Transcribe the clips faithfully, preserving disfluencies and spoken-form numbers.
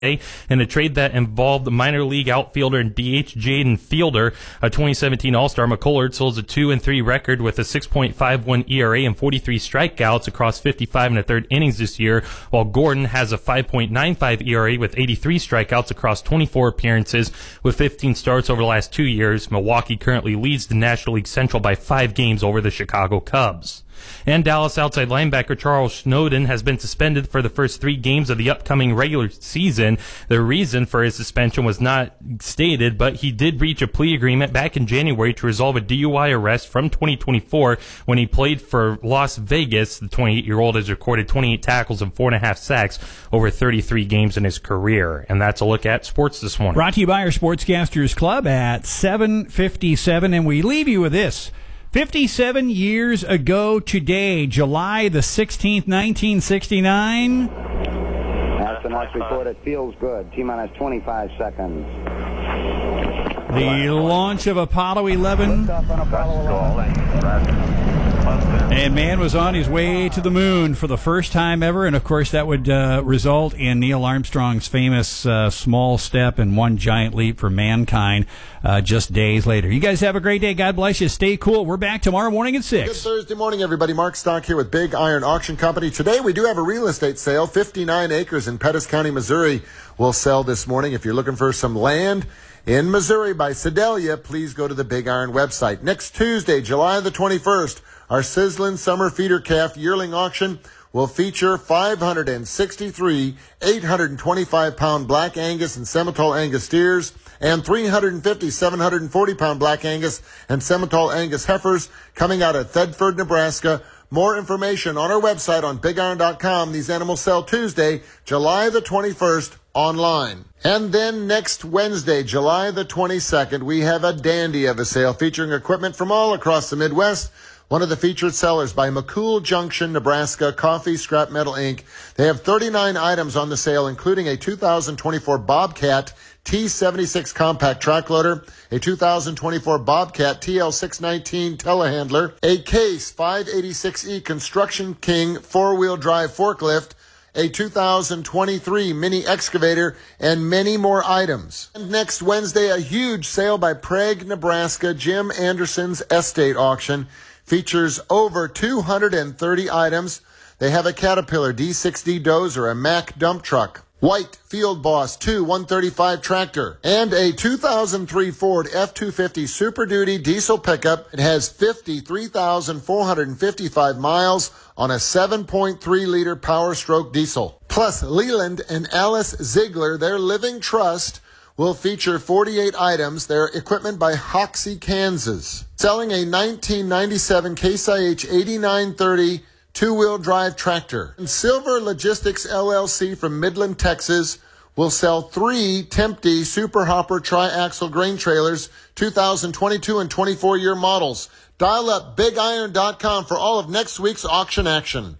in a trade that involved the minor league outfielder and D H Jaden Fielder. A twenty seventeen All-Star, McCullers holds a two and three record with a six point five one E R A and forty-three strikeouts across fifty-five and a third innings this year, while Gordon has a five point nine five E R A with eighty-three strikeouts across twenty-four appearances with fifteen starts over the last two years. Milwaukee currently leads the National League Central by five games over the Chicago Cubs. And Dallas outside linebacker Charles Snowden has been suspended for the first three games of the upcoming regular season. The reason for his suspension was not stated, but he did reach a plea agreement back in January to resolve a D U I arrest from twenty twenty-four when he played for Las Vegas. The twenty-eight-year-old has recorded twenty-eight tackles and four and a half sacks over thirty-three games in his career. And that's a look at sports this morning. Brought to you by our Sportscasters Club at seven fifty-seven, and we leave you with this. fifty-seven years ago today, July the sixteenth, nineteen sixty-nine. Astronauts report it feels good. T-minus twenty-five seconds. The launch of Apollo eleven. And man was on his way to the moon for the first time ever, and of course that would uh, result in Neil Armstrong's famous uh, small step and one giant leap for mankind uh, just days later. You guys have a great day. God bless you. Stay cool. We're back tomorrow morning at six. Good Thursday morning, everybody. Mark Stock here with Big Iron Auction Company. Today we do have a real estate sale. fifty-nine acres in Pettis County, Missouri will sell this morning. If you're looking for some land in Missouri by Sedalia, please go to the Big Iron website. Next Tuesday, July the twenty-first, our Sizzlin' Summer Feeder Calf Yearling Auction will feature five hundred sixty-three eight hundred twenty-five pound Black Angus and Simmental Angus steers and three hundred fifty seven hundred forty pound Black Angus and Simmental Angus heifers coming out of Thedford, Nebraska. More information on our website on big iron dot com. These animals sell Tuesday, July the twenty-first, online. And then next Wednesday, July the twenty-second, we have a dandy of a sale featuring equipment from all across the Midwest. One of the featured sellers by McCool Junction, Nebraska, Coffee Scrap Metal Incorporated. They have thirty-nine items on the sale, including a two thousand twenty-four Bobcat T seventy-six compact track loader, a two thousand twenty-four Bobcat T L six nineteen telehandler, a Case five eighty-six E Construction King four-wheel drive forklift, a two thousand twenty-three mini excavator, and many more items. And next Wednesday, a huge sale by Prague, Nebraska, Jim Anderson's Estate Auction. Features over two hundred thirty items. They have a Caterpillar D sixty dozer, a Mack dump truck, white Field Boss two one thirty-five tractor, and a two thousand three Ford F two fifty Super Duty diesel pickup. It has fifty-three thousand four hundred fifty-five miles on a seven point three liter Power Stroke diesel. Plus, Leland and Alice Ziegler, their living trust, will feature forty-eight items. They're equipment by Hoxie, Kansas. Selling a nineteen ninety-seven Case I H eighty-nine thirty two-wheel drive tractor. And Silver Logistics L L C from Midland, Texas will sell three Tempty Super Hopper tri-axle grain trailers, two thousand twenty-two and twenty-four year models. Dial up big iron dot com for all of next week's auction action.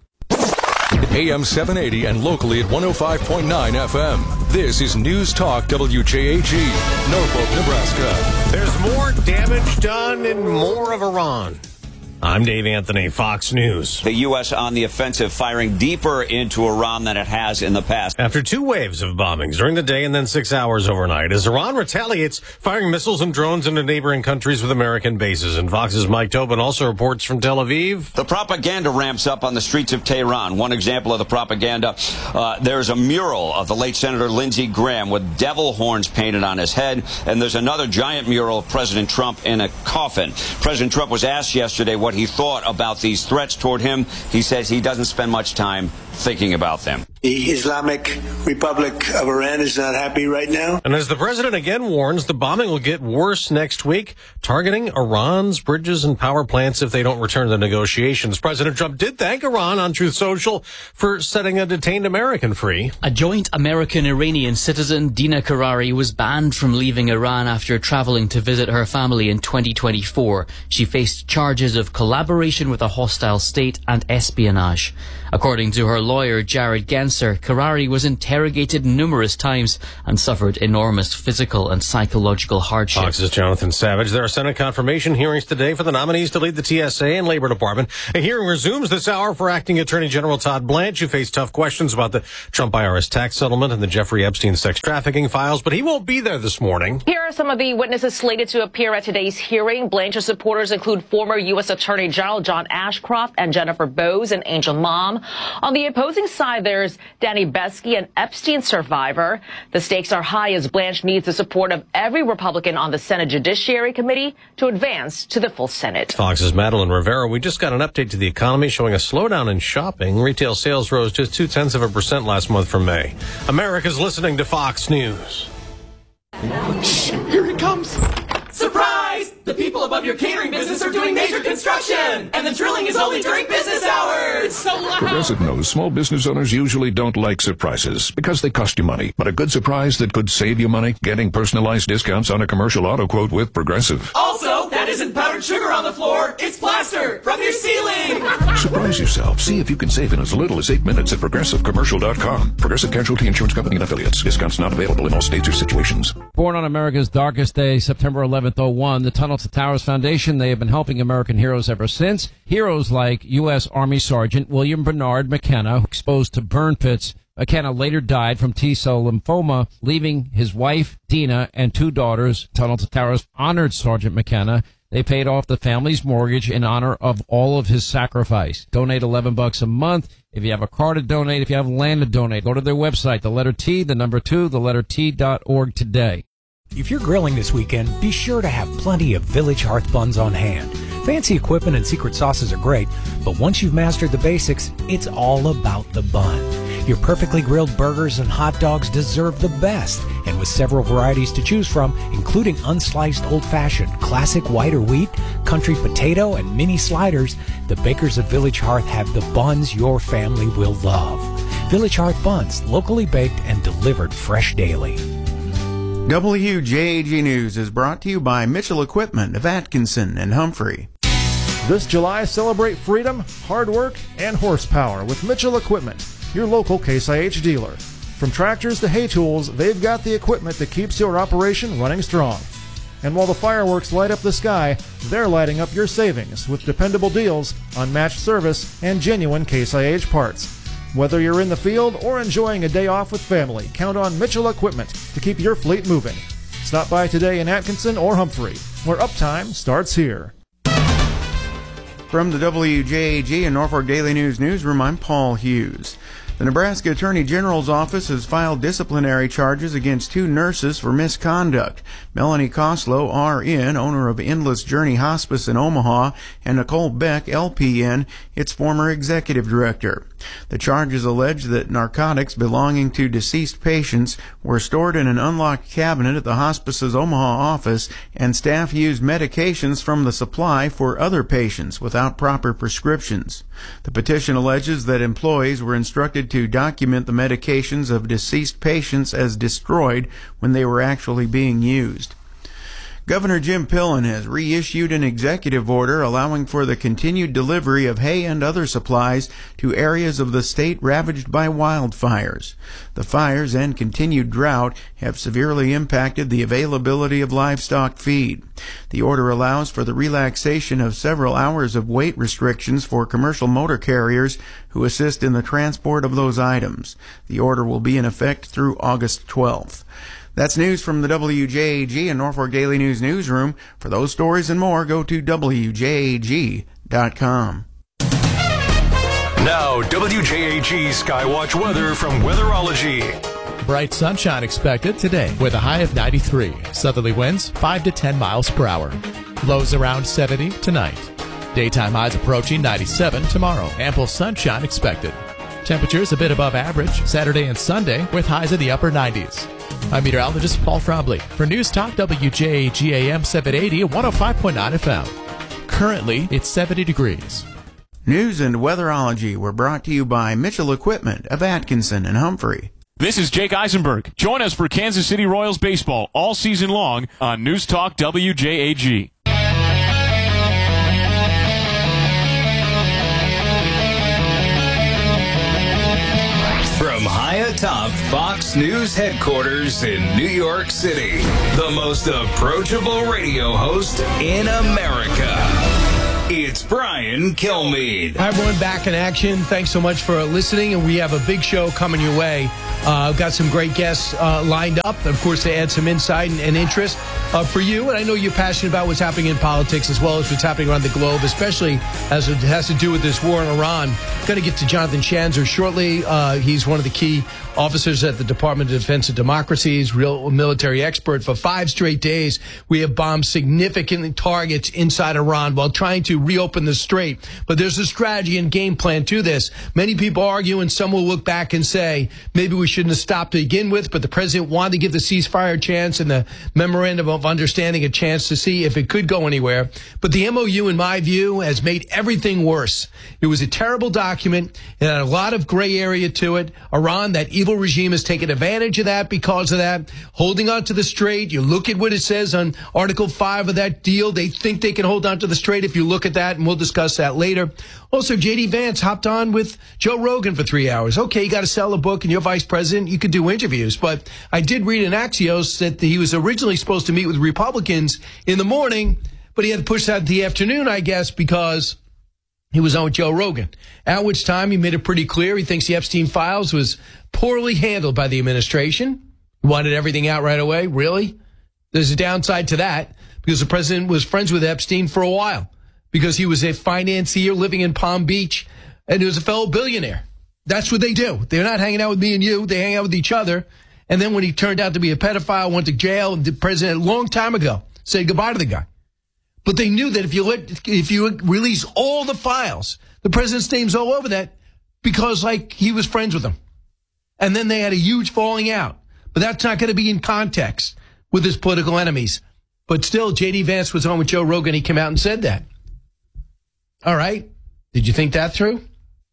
A M seven eighty and locally at one oh five point nine F M. This is News Talk W J H E, Norfolk, Nebraska. There's more damage done and more of Iran. I'm Dave Anthony, Fox News. The U S on the offensive, firing deeper into Iran than it has in the past. After two waves of bombings during the day and then six hours overnight, as Iran retaliates, firing missiles and drones into neighboring countries with American bases. And Fox's Mike Tobin also reports from Tel Aviv. The propaganda ramps up on the streets of Tehran. One example of the propaganda, uh, there's a mural of the late Senator Lindsey Graham with devil horns painted on his head. And there's another giant mural of President Trump in a coffin. President Trump was asked yesterday what he thought about these threats toward him. He says he doesn't spend much time thinking about them. The Islamic Republic of Iran is not happy right now. And as the president again warns, the bombing will get worse next week, targeting Iran's bridges and power plants if they don't return to the negotiations. President Trump did thank Iran on Truth Social for setting a detained American free. A joint American-Iranian citizen, Dina Karari, was banned from leaving Iran after traveling to visit her family in twenty twenty-four. She faced charges of collaboration with a hostile state and espionage. According to her lawyer Jared Genser, Karari was interrogated numerous times and suffered enormous physical and psychological hardship. Fox's Jonathan Savage. There are Senate confirmation hearings today for the nominees to lead the T S A and Labor Department. A hearing resumes this hour for Acting Attorney General Todd Blanche, who faced tough questions about the Trump I R S tax settlement and the Jeffrey Epstein sex trafficking files, but he won't be there this morning. Here are some of the witnesses slated to appear at today's hearing. Blanche's supporters include former U S Attorney General John Ashcroft and Jennifer Bowes and Angel Mom. On the opposing side, there's Danny Besky, an Epstein survivor. The stakes are high as Blanche needs the support of every Republican on the Senate Judiciary Committee to advance to the full Senate. Fox's Madeline Rivera. We just got an update to the economy showing a slowdown in shopping. Retail sales rose just two-tenths of a percent last month from May. America's listening to Fox News. Shh, here it comes. Surprise! The people above your catering business are doing major construction, and the drilling is only during business hours. So loud. Progressive knows small business owners usually don't like surprises because they cost you money. But a good surprise that could save you money? Getting personalized discounts on a commercial auto quote with Progressive. Also, that isn't powdered sugar on the floor. It's plaster from your ceiling. Surprise yourself. See if you can save in as little as eight minutes at progressive commercial dot com. Progressive Casualty Insurance Company and Affiliates. Discounts not available in all states or situations. Born on America's darkest day, September eleventh, oh one, the Tunnel to Towers Foundation, they have been helping American heroes ever since. Heroes like U S. Army Sergeant William Bernard McKenna, exposed to burn pits. McKenna later died from T-cell lymphoma, leaving his wife, Dina, and two daughters. Tunnel to Towers honored Sergeant McKenna. They paid off the family's mortgage in honor of all of his sacrifice. Donate eleven bucks a month. If you have a car to donate, if you have land to donate, go to their website, the letter T, the number two, the letter T dot org today. If you're grilling this weekend, be sure to have plenty of Village Hearth buns on hand. Fancy equipment and secret sauces are great, but once you've mastered the basics, it's all about the bun. Your perfectly grilled burgers and hot dogs deserve the best, and with several varieties to choose from, including unsliced old-fashioned, classic white or wheat, country potato, and mini sliders, the bakers of Village Hearth have the buns your family will love. Village Hearth buns, locally baked and delivered fresh daily. W J A G News is brought to you by Mitchell Equipment of Atkinson and Humphrey. This July, celebrate freedom, hard work, and horsepower with Mitchell Equipment, your local Case I H dealer. From tractors to hay tools, they've got the equipment that keeps your operation running strong. And while the fireworks light up the sky, they're lighting up your savings with dependable deals, unmatched service, and genuine Case I H parts. Whether you're in the field or enjoying a day off with family, count on Mitchell Equipment to keep your fleet moving. Stop by today in Atkinson or Humphrey, where uptime starts here. From the W J A G and Norfolk Daily News newsroom, I'm Paul Hughes. The Nebraska Attorney General's office has filed disciplinary charges against two nurses for misconduct. Melanie Koslow, R N, owner of Endless Journey Hospice in Omaha, and Nicole Beck, L P N, its former executive director. The charges allege that narcotics belonging to deceased patients were stored in an unlocked cabinet at the hospice's Omaha office, and staff used medications from the supply for other patients without proper prescriptions. The petition alleges that employees were instructed to document the medications of deceased patients as destroyed when they were actually being used. Governor Jim Pillen has reissued an executive order allowing for the continued delivery of hay and other supplies to areas of the state ravaged by wildfires. The fires and continued drought have severely impacted the availability of livestock feed. The order allows for the relaxation of several hours of weight restrictions for commercial motor carriers who assist in the transport of those items. The order will be in effect through August twelfth. That's news from the W J A G and Norfolk Daily News newsroom. For those stories and more, go to W J A G dot com. Now, W J A G Skywatch weather from Weatherology. Bright sunshine expected today with a high of ninety-three. Southerly winds five to ten miles per hour. Lows around seventy tonight. Daytime highs approaching ninety-seven tomorrow. Ample sunshine expected. Temperatures a bit above average Saturday and Sunday with highs in the upper nineties. I'm meteorologist Paul Frobley for News Talk W J A G A M seven eighty and one oh five point nine F M. Currently, it's seventy degrees. News and weatherology were brought to you by Mitchell Equipment of Atkinson and Humphrey. This is Jake Eisenberg. Join us for Kansas City Royals baseball all season long on News Talk W J A G. atop Fox News headquarters in New York City. The most approachable radio host in America. It's Brian Kilmeade. Hi, everyone, back in action. Thanks so much for listening, and we have a big show coming your way. Uh, I've got some great guests uh, lined up, of course, to add some insight and, and interest uh, for you. And I know you're passionate about what's happening in politics as well as what's happening around the globe, especially as it has to do with this war in Iran. Going to get to Jonathan Schanzer shortly. Uh, he's one of the key officers at the Department of Defense and Democracy. He's a real military expert. For five straight days, we have bombed significant targets inside Iran while trying to reopen the strait. But there's a strategy and game plan to this. Many people argue, and some will look back and say, maybe we shouldn't have stopped to begin with, but the president wanted to give the ceasefire a chance and the memorandum of understanding a chance to see if it could go anywhere. But the M O U, in my view, has made everything worse. It was a terrible document. It had a lot of gray area to it. Iran, that evil regime, has taken advantage of that because of that, holding on to the strait. You look at what it says on Article five of that deal. They think they can hold on to the strait if you look at that, and we'll discuss that later. Also, J D. Vance hopped on with Joe Rogan for three hours. Okay, you got to sell a book and you're vice president. You could do interviews. But I did read in Axios that he was originally supposed to meet with Republicans in the morning, but he had to push that to the afternoon, I guess, because he was on with Joe Rogan. At which time he made it pretty clear he thinks the Epstein files was poorly handled by the administration. He wanted everything out right away. Really? There's a downside to that because the president was friends with Epstein for a while, because he was a financier living in Palm Beach, and he was a fellow billionaire. That's what they do. They're not hanging out with me and you. They hang out with each other. And then when he turned out to be a pedophile, went to jail, and the president a long time ago said goodbye to the guy. But they knew that if you let, if you release all the files, the president's name's all over that because, like, he was friends with them. And then they had a huge falling out. But that's not going to be in context with his political enemies. But still, J D. Vance was on with Joe Rogan. He came out and said that. All right. Did you think that through?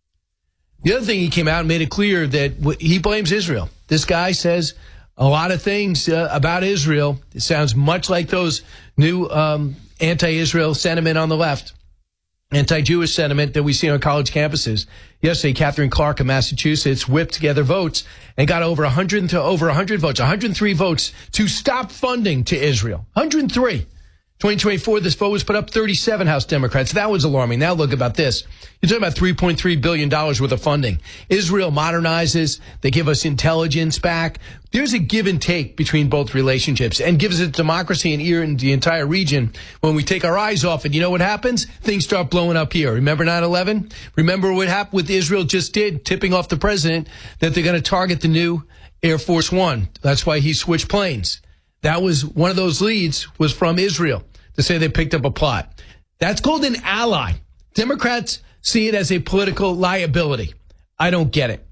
The other thing, he came out and made it clear that he blames Israel. This guy says a lot of things uh, about Israel. It sounds much like those new um, anti-Israel sentiment on the left, anti-Jewish sentiment that we see on college campuses. Yesterday, Catherine Clark of Massachusetts whipped together votes and got over one hundred to over one hundred votes, one hundred three votes to stop funding to Israel. one hundred three. twenty twenty-four, this vote was put up thirty-seven House Democrats. That was alarming. Now look about this. You're talking about three point three billion dollars worth of funding. Israel modernizes. They give us intelligence back. There's a give and take between both relationships and gives it democracy and ear in the entire region. When we take our eyes off it, you know what happens? Things start blowing up here. Remember nine eleven? Remember what happened with Israel just did, tipping off the president that they're going to target the new Air Force One. That's why he switched planes. That was one of those leads was from Israel to say they picked up a plot. That's called an ally. Democrats see it as a political liability. I don't get it.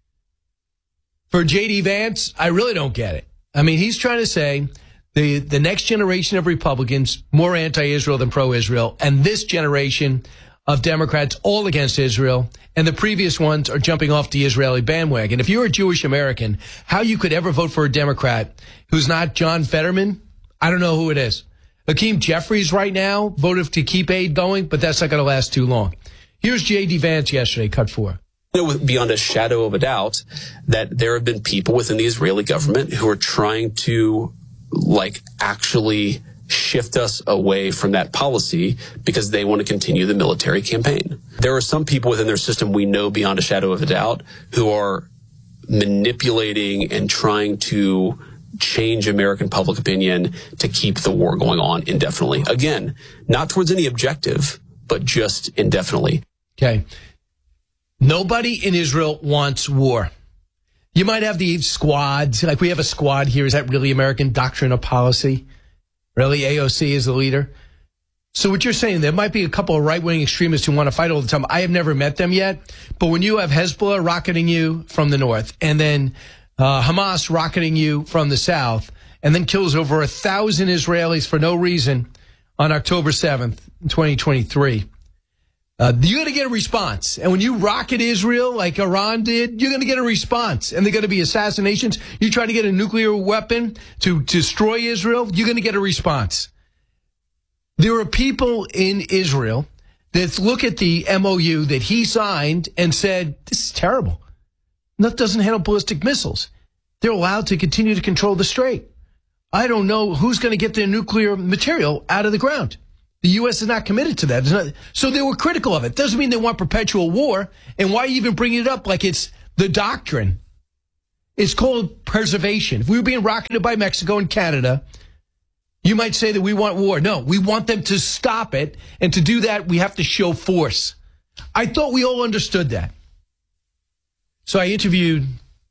For J D. Vance, I really don't get it. I mean, he's trying to say the, the next generation of Republicans, more anti-Israel than pro-Israel, and this generation of Democrats all against Israel, and the previous ones are jumping off the Israeli bandwagon. If you're a Jewish American, how you could ever vote for a Democrat who's not John Fetterman, I don't know who it is. Hakeem Jeffries right now voted to keep aid going, but that's not going to last too long. Here's J D. Vance yesterday, cut four. You know, beyond a shadow of a doubt that there have been people within the Israeli government who are trying to, like, actually shift us away from that policy because they want to continue the military campaign. There are some people within their system we know beyond a shadow of a doubt who are manipulating and trying to change American public opinion to keep the war going on indefinitely. Again, not towards any objective, but just indefinitely. Okay. Nobody in Israel wants war. You might have the squads, like we have a squad here. Is that really American doctrine or policy? Really? A O C is the leader? So what you're saying, there might be a couple of right-wing extremists who want to fight all the time. I have never met them yet. But when you have Hezbollah rocketing you from the north, and then uh, Hamas rocketing you from the south, and then kills over a thousand Israelis for no reason on October seventh, twenty twenty-three, Uh, you're going to get a response. And when you rocket Israel like Iran did, you're going to get a response. And they're going to be assassinations. You try to get a nuclear weapon to destroy Israel, you're going to get a response. There are people in Israel that look at the M O U that he signed and said, this is terrible. That doesn't handle ballistic missiles. They're allowed to continue to control the strait. I don't know who's going to get their nuclear material out of the ground. The U S is not committed to that. Not, so they were critical of it. Doesn't mean they want perpetual war. And why even bring it up like it's the doctrine? It's called preservation. If we were being rocketed by Mexico and Canada, you might say that we want war. No, we want them to stop it. And to do that, we have to show force. I thought we all understood that. So I interviewed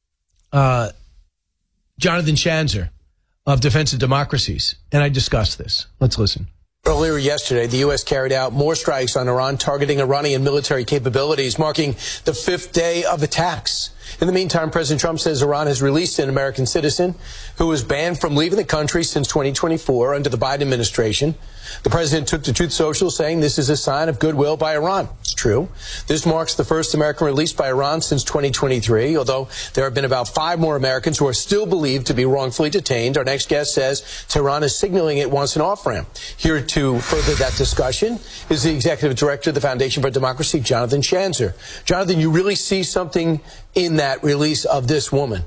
uh, Jonathan Schanzer of Defense of Democracies, and I discussed this. Let's listen. Earlier yesterday, the U S carried out more strikes on Iran, targeting Iranian military capabilities, marking the fifth day of attacks. In the meantime, President Trump says Iran has released an American citizen who was banned from leaving the country since twenty twenty-four under the Biden administration. The president took to Truth Social, saying this is a sign of goodwill by Iran. It's true. This marks the first American released by Iran since twenty twenty-three, although there have been about five more Americans who are still believed to be wrongfully detained. Our next guest says Tehran is signaling it wants an off-ramp. Here to further that discussion is the executive director of the Foundation for Democracy, Jonathan Schanzer. Jonathan, you really see something in that release of this woman?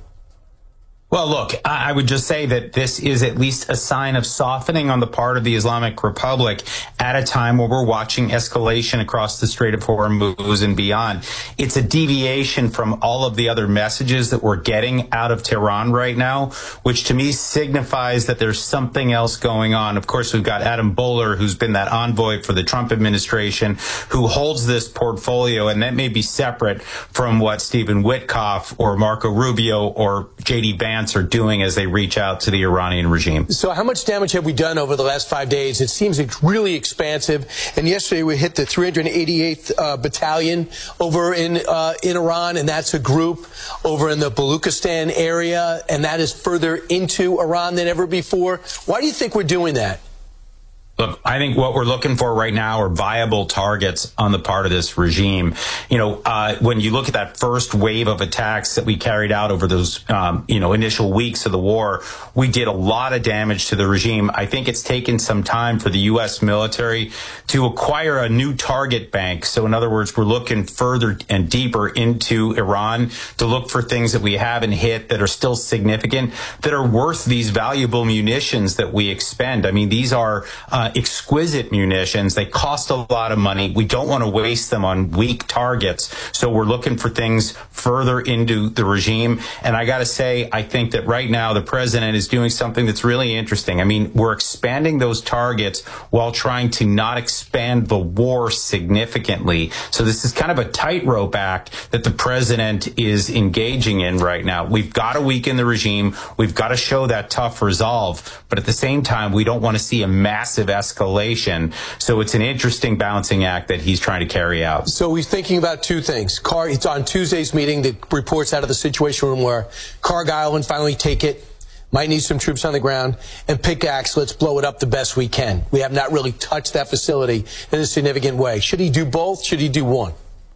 Well, look, I would just say that this is at least a sign of softening on the part of the Islamic Republic at a time where we're watching escalation across the Strait of Hormuz and beyond. It's a deviation from all of the other messages that we're getting out of Tehran right now, which to me signifies that there's something else going on. Of course, we've got Adam Boehler, who's been that envoy for the Trump administration, who holds this portfolio, and that may be separate from what Stephen Witkoff or Marco Rubio or J D Vance are doing as they reach out to the Iranian regime. So how much damage have we done over the last five days? It seems really expansive. And yesterday we hit the three hundred eighty-eighth uh, Battalion over in uh, in Iran, and that's a group over in the Baluchistan area, and that is further into Iran than ever before. Why do you think we're doing that? Look, I think what we're looking for right now are viable targets on the part of this regime. You know, uh, when you look at that first wave of attacks that we carried out over those, um, you know, initial weeks of the war, we did a lot of damage to the regime. I think it's taken some time for the U S military to acquire a new target bank. So in other words, we're looking further and deeper into Iran to look for things that we haven't hit that are still significant, that are worth these valuable munitions that we expend. I mean, these are uh, exquisite munitions. They cost a lot of money. We don't want to waste them on weak targets. So we're looking for things further into the regime. And I got to say, I think that right now the president is doing something that's really interesting. I mean, we're expanding those targets while trying to not expand the war significantly. So this is kind of a tightrope act that the president is engaging in right now. We've got to weaken the regime. We've got to show that tough resolve. But at the same time, we don't want to see a massive escalation. So it's an interesting balancing act that he's trying to carry out. So he's thinking about two things. Car, it's on Tuesday's meeting, the reports out of the Situation Room where Cargill and finally take it, might need some troops on the ground, and pickaxe, let's blow it up the best we can. We have not really touched that facility in a significant way. Should he do both? Should he do one?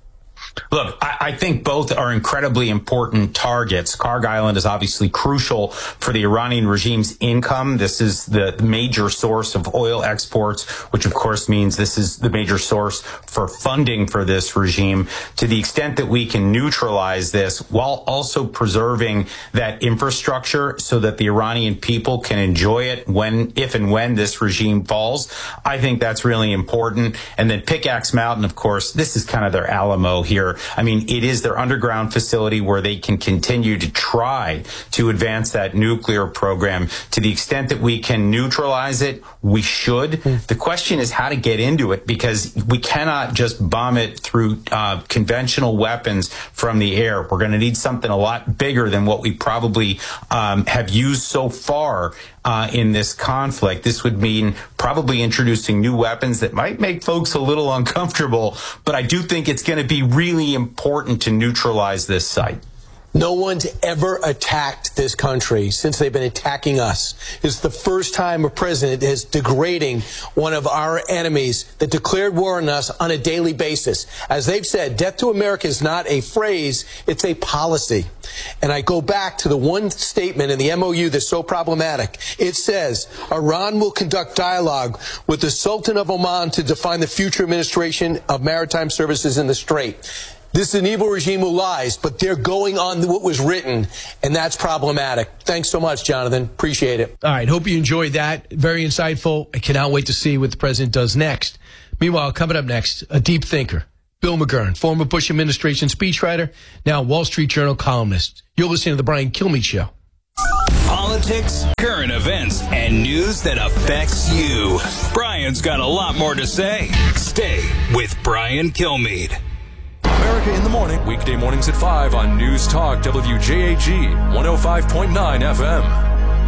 Look, I, I think both are incredibly important targets. Kharg Island is obviously crucial for the Iranian regime's income. This is the major source of oil exports, which of course means this is the major source for funding for this regime. To the extent that we can neutralize this while also preserving that infrastructure so that the Iranian people can enjoy it when, if and when this regime falls, I think that's really important. And then Pickaxe Mountain, of course, this is kind of their Alamo here. I mean, it is their underground facility where they can continue to try to advance that nuclear program. To the extent that we can neutralize it, we should. Mm. The question is how to get into it, because we cannot just bomb it through uh, conventional weapons from the air. We're going to need something a lot bigger than what we probably um, have used so far Uh, in this conflict. This would mean probably introducing new weapons that might make folks a little uncomfortable, but I do think it's going to be really important to neutralize this site. No one's ever attacked this country since they've been attacking us. It's the first time a president is degrading one of our enemies that declared war on us on a daily basis. As they've said, death to America is not a phrase, it's a policy. And I go back to the one statement in the M O U that's so problematic. It says, Iran will conduct dialogue with the Sultan of Oman to define the future administration of maritime services in the Strait. This is an evil regime who lies, but they're going on what was written, and that's problematic. Thanks so much, Jonathan. Appreciate it. All right. Hope you enjoyed that. Very insightful. I cannot wait to see what the president does next. Meanwhile, coming up next, a deep thinker, Bill McGurn, former Bush administration speechwriter, now Wall Street Journal columnist. You're listening to The Brian Kilmeade Show. Politics, current events, and news that affects you. Brian's got a lot more to say. Stay with Brian Kilmeade. America in the Morning. Weekday mornings at five on News Talk W J A G one oh five point nine F M.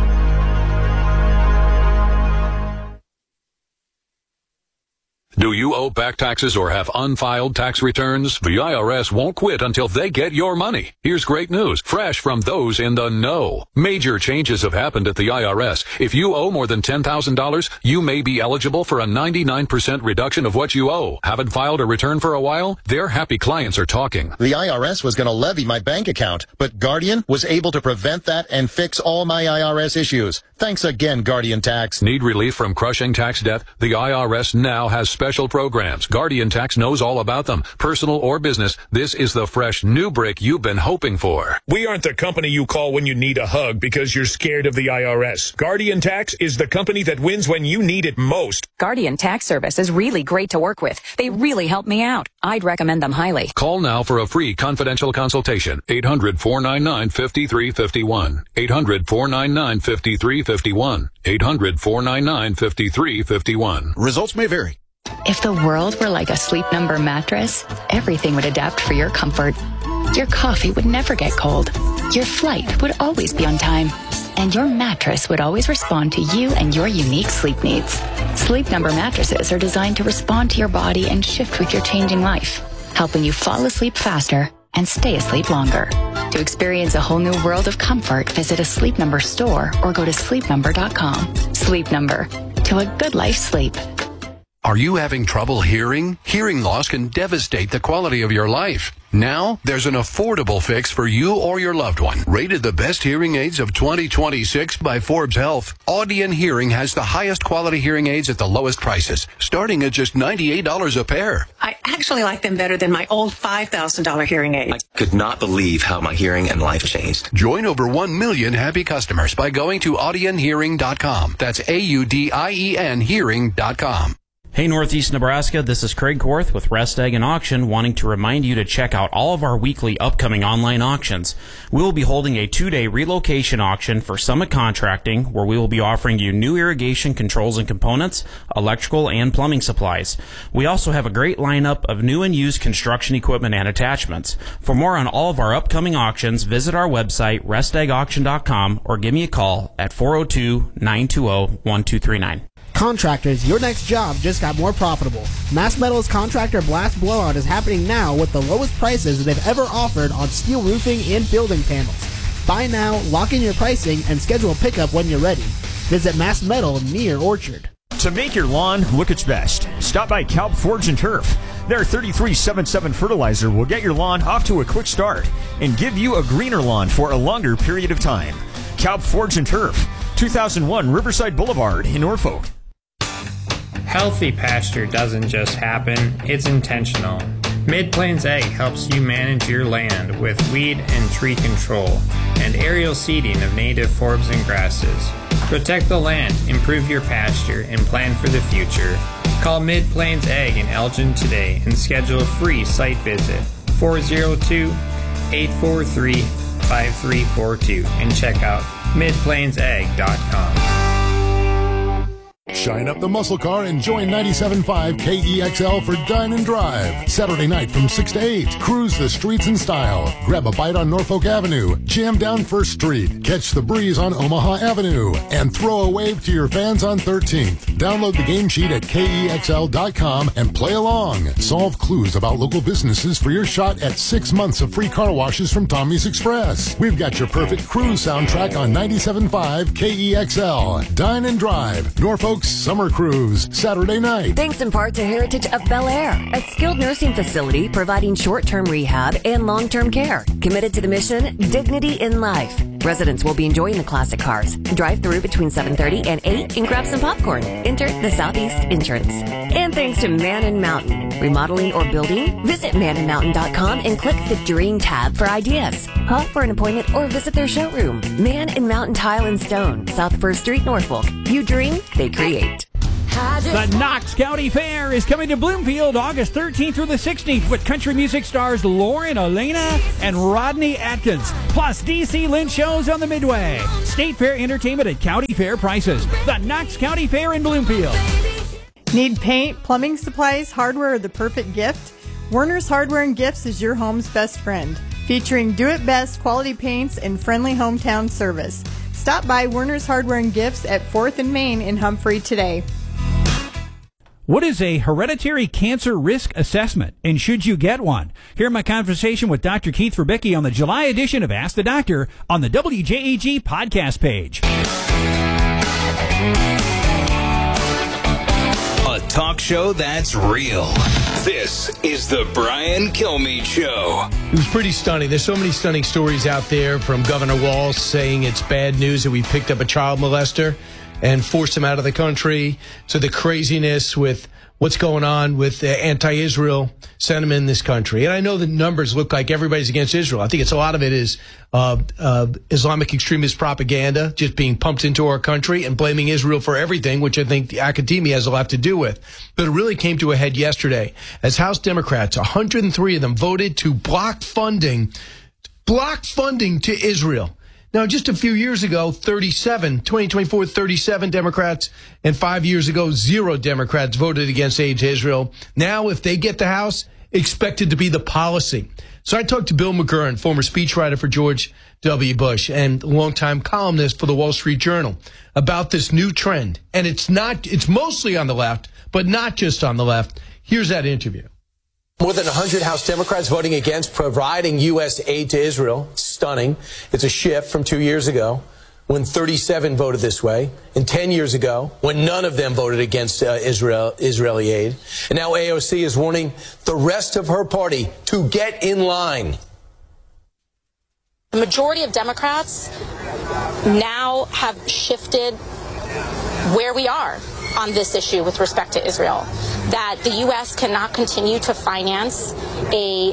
Do you owe back taxes or have unfiled tax returns? The I R S won't quit until they get your money. Here's great news, fresh from those in the know. Major changes have happened at the I R S. If you owe more than ten thousand dollars, you may be eligible for a ninety-nine percent reduction of what you owe. Haven't filed a return for a while? Their happy clients are talking. The I R S was going to levy my bank account, but Guardian was able to prevent that and fix all my I R S issues. Thanks again, Guardian Tax. Need relief from crushing tax debt? The I R S now has special programs. Guardian Tax knows all about them. Personal or business, this is the fresh new brick you've been hoping for. We aren't the company you call when you need a hug because you're scared of the I R S. Guardian Tax is the company that wins when you need it most. Guardian Tax Service is really great to work with. They really help me out. I'd recommend them highly. Call now for a free confidential consultation. eight hundred, four nine nine, five three five one. eight hundred, four nine nine, five three five one. eight hundred, four nine nine, five three five one. Results may vary. If the world were like a Sleep Number mattress, everything would adapt for your comfort. Your coffee would never get cold. Your flight would always be on time. And your mattress would always respond to you and your unique sleep needs. Sleep Number mattresses are designed to respond to your body and shift with your changing life, helping you fall asleep faster and stay asleep longer. To experience a whole new world of comfort, visit a Sleep Number store or go to sleep number dot com. Sleep Number. To a good life sleep. Are you having trouble hearing? Hearing loss can devastate the quality of your life. Now, there's an affordable fix for you or your loved one. Rated the best hearing aids of twenty twenty-six by Forbes Health, Audion Hearing has the highest quality hearing aids at the lowest prices, starting at just ninety-eight dollars a pair. I actually like them better than my old five thousand dollars hearing aid. I could not believe how my hearing and life changed. Join over one million happy customers by going to audion hearing dot com. That's A U D I E N hearing dot com. Hey, Northeast Nebraska, this is Craig Korth with Rest Egg and Auction, wanting to remind you to check out all of our weekly upcoming online auctions. We will be holding a two-day relocation auction for Summit Contracting, where we will be offering you new irrigation controls and components, electrical and plumbing supplies. We also have a great lineup of new and used construction equipment and attachments. For more on all of our upcoming auctions, visit our website, rest egg auction dot com, or give me a call at four oh two, nine two oh, one two three nine. Contractors, your next job just got more profitable. Mass Metal's Contractor Blast Blowout is happening now with the lowest prices they've ever offered on steel roofing and building panels. Buy now, lock in your pricing, and schedule pickup when you're ready. Visit Mass Metal near Orchard. To make your lawn look its best, stop by Kalb Forge and Turf. Their thirty-three seventy-seven fertilizer will get your lawn off to a quick start and give you a greener lawn for a longer period of time. Kalb Forge and Turf, two thousand one Riverside Boulevard in Norfolk. Healthy pasture doesn't just happen, it's intentional. Mid-Plains Ag helps you manage your land with weed and tree control and aerial seeding of native forbs and grasses. Protect the land, improve your pasture, and plan for the future. Call Mid-Plains Ag in Elgin today and schedule a free site visit, four oh two, eight four three, five three four two, and check out mid plains ag dot com. Shine up the muscle car and join ninety-seven point five K E X L for Dine and Drive. Saturday night from six to eight. Cruise the streets in style. Grab a bite on Norfolk Avenue. Jam down First Street. Catch the breeze on Omaha Avenue. And throw a wave to your fans on thirteenth. Download the game sheet at K E X L dot com and play along. Solve clues about local businesses for your shot at six months of free car washes from Tommy's Express. We've got your perfect cruise soundtrack on ninety-seven point five K E X L. Dine and Drive. Norfolk's Summer Cruise, Saturday night. Thanks in part to Heritage of Bel Air, a skilled nursing facility providing short-term rehab and long-term care. Committed to the mission, dignity in life. Residents will be enjoying the classic cars. Drive through between seven thirty and eight and grab some popcorn. Enter the Southeast entrance. And thanks to Man and Mountain. Remodeling or building? Visit man and mountain dot com and click the Dream tab for ideas. Call for an appointment or visit their showroom. Man and Mountain Tile and Stone, South First Street, Norfolk. You dream, they create. The Knox County Fair is coming to Bloomfield August thirteenth through the sixteenth with country music stars Lauren Elena and Rodney Atkins, plus D C Lynch shows on the Midway. State Fair entertainment at county fair prices. The Knox County Fair in Bloomfield. Need paint, plumbing supplies, hardware, or the perfect gift? Werner's Hardware and Gifts is your home's best friend, featuring do-it-best quality paints and friendly hometown service. Stop by Werner's Hardware and Gifts at fourth and Main in Humphrey today. What is a hereditary cancer risk assessment, and should you get one? Hear my conversation with Doctor Keith Verbicki on the July edition of Ask the Doctor on the W J A G podcast page. A talk show that's real. This is the Brian Kilmeade Show. It was pretty stunning. There's so many stunning stories out there from Governor Walz saying it's bad news that we picked up a child molester and forced him out of the country, to the craziness with what's going on with uh, anti-Israel sentiment in this country. And I know the numbers look like everybody's against Israel. I think it's a lot of it is uh, uh, Islamic extremist propaganda just being pumped into our country and blaming Israel for everything, which I think the academia has a lot to do with. But it really came to a head yesterday as House Democrats, one hundred three of them, voted to block funding, block funding to Israel. Now, just a few years ago, thirty-seven, twenty twenty-four, thirty-seven Democrats, and five years ago, zero Democrats voted against aid to Israel. Now, if they get the House, expected to be the policy. So I talked to Bill McGurn, former speechwriter for George W. Bush and longtime columnist for the Wall Street Journal, about this new trend. And it's not, it's mostly on the left, but not just on the left. Here's that interview. More than one hundred House Democrats voting against providing U S aid to Israel. Stunning. It's a shift from two years ago when thirty-seven voted this way, and ten years ago when none of them voted against uh, Israel, Israeli aid. And now A O C is warning the rest of her party to get in line. The majority of Democrats now have shifted where we are on this issue with respect to Israel, that the U S cannot continue to finance a,